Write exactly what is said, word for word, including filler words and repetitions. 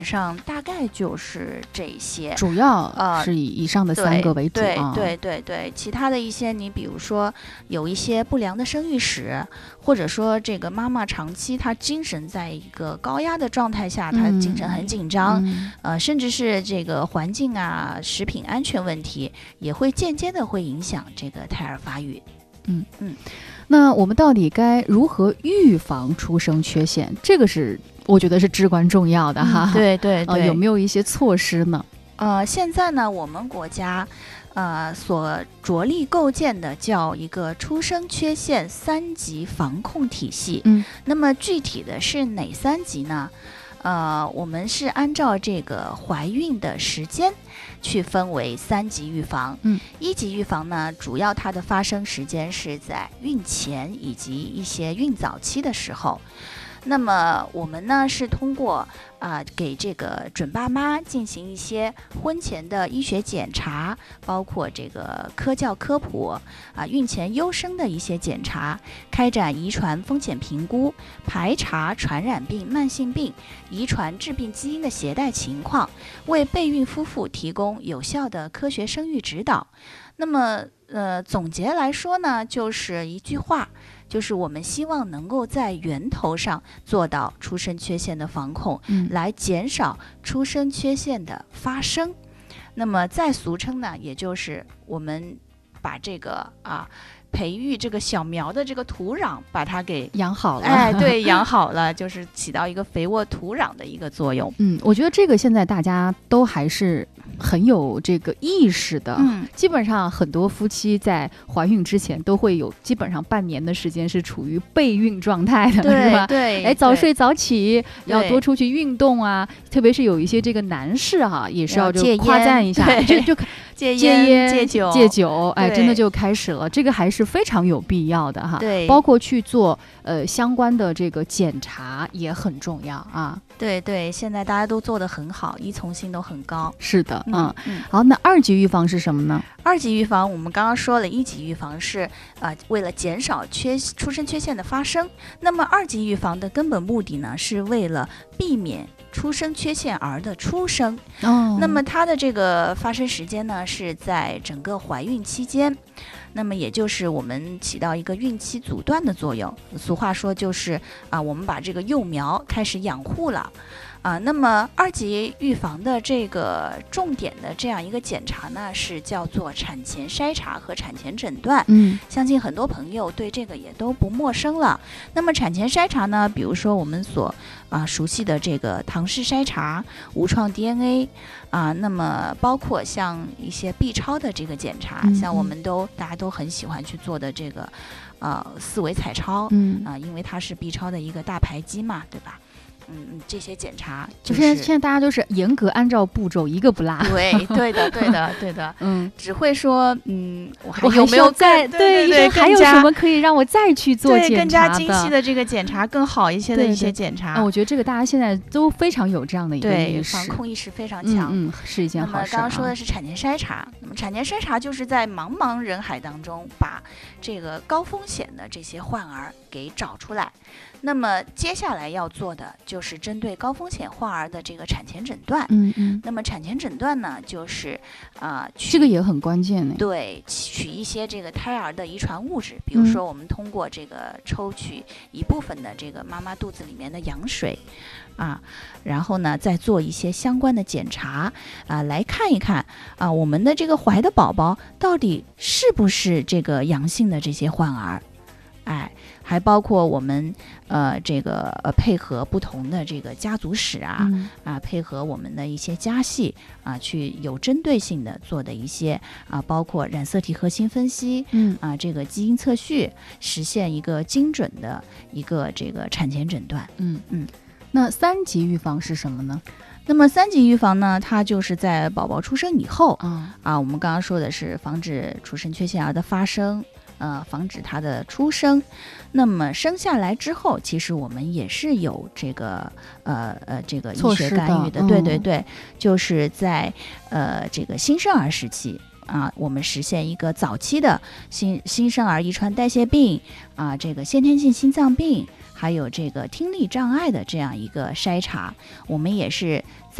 上大概就是这些， 主要是以以上的三个为主。 对啊、 对对 对, 对，其他的一些，你比如说有一些不良的生育史，或者说这个妈妈长期她精神在一个高压的状态下，她精神很紧张， 嗯、 呃，甚至是这个环境啊、食品安全问题，也会间接的会影响这个胎儿发育。 嗯嗯，那我们到底该如何预防出生缺陷？这个是我觉得是至关重要的哈。 嗯、对对对、 呃，有没有一些措施呢？ 呃，现在呢，我们国家呃所着力构建的叫一个出生缺陷三级防控体系。 嗯， 那么具体的是哪三级呢？呃，我们是按照这个怀孕的时间去分为三级预防。 嗯， 一级预防呢，主要它的发生时间是在孕前以及一些孕早期的时候。那么我们呢是通过啊、呃、给这个准爸妈进行一些婚前的医学检查，包括这个科教科普啊、呃、孕前优生的一些检查，开展遗传风险评估，排查传染病、慢性病、遗传致病基因的携带情况，为备孕夫妇提供有效的科学生育指导。那么呃总结来说呢，就是一句话，就是我们希望能够在源头上做到出生缺陷的防控， 嗯、 来减少出生缺陷的发生。那么再俗称呢，也就是我们把这个啊培育这个小苗的这个土壤把它给养好了。 哎，对，养好了，就是起到一个肥沃土壤的一个作用。 嗯，我觉得这个现在大家都还是很有这个意识的。 嗯， 基本上很多夫妻在怀孕之前都会有基本上半年的时间是处于备孕状态的， 对是吧？ 对， 哎，早睡早起，要多出去运动啊。特别是有一些这个男士哈、啊，也是要就夸赞一下，就就戒烟、 戒戒酒、 戒酒，哎，真的就开始了。这个还是非常有必要的哈。 对， 包括去做呃相关的这个检查也很重要啊。 对对，现在大家都做得很好，依从性都很高。 是的，嗯嗯。 好，那二级预防是什么呢？ 二级预防我们刚刚说了，一级预防是呃为了减少缺出生缺陷的发生，那么二级预防的根本目的呢，是为了避免出生缺陷儿的出生。 哦， 那么它的这个发生时间呢，是在整个怀孕期间，那么也就是我们起到一个孕期阻断的作用。俗话说就是啊，我们把这个幼苗开始养护了。啊，那么二级预防的这个重点的这样一个检查呢，是叫做产前筛查和产前诊断。 嗯， 相信很多朋友对这个也都不陌生了。那么产前筛查呢，比如说我们所啊熟悉的这个唐氏筛查、无创 D N A 啊，那么包括像一些 B 超的这个检查， 嗯、 像我们都大家都很喜欢去做的这个呃四维彩超， 嗯啊，因为它是 B 超的一个大排机嘛，对吧？嗯，这些检查就是现在大家都是严格按照步骤，一个不落。 对，对的，对的，对的。 嗯， 只会说，嗯，我还有没有再对对， 还有什么可以让我再去做检查的？ 对，更加精细的这个检查，更好一些的一些检查。 对对，我觉得这个大家现在都非常有这样的一个意识， 防控意识非常强。 嗯，嗯是一件好事、啊。 那么刚刚说的是产前筛查，那么产前筛查就是在茫茫人海当中把这个高风险的这些患儿给找出来。那么接下来要做的就是针对高风险患儿的这个产前诊断。 嗯嗯。 那么产前诊断呢，就是啊、呃， 这个也很关键呢。 对，取一些这个胎儿的遗传物质，比如说我们通过这个抽取一部分的这个妈妈肚子里面的羊水，啊，然后呢再做一些相关的检查啊，来看一看啊，我们的这个怀的宝宝到底是不是这个阳性的这些患儿。哎，还包括我们呃这个呃配合不同的这个家族史啊、嗯、啊，配合我们的一些家系啊，去有针对性的做的一些啊，包括染色体核心分析， 嗯啊，这个基因测序，实现一个精准的一个这个产前诊断。 嗯嗯， 那三级预防是什么呢？ 那么三级预防呢，它就是在宝宝出生以后、 嗯、 啊，我们刚刚说的是防止出生缺陷儿的发生。呃，防止它的出生。那么生下来之后，其实我们也是有这个呃呃这个医学干预的， 的对对对，嗯、就是在呃这个新生儿时期啊，我们实现一个早期的新新生儿遗传代谢病啊，这个先天性心脏病， 还有这个听力障碍的这样一个筛查，我们也是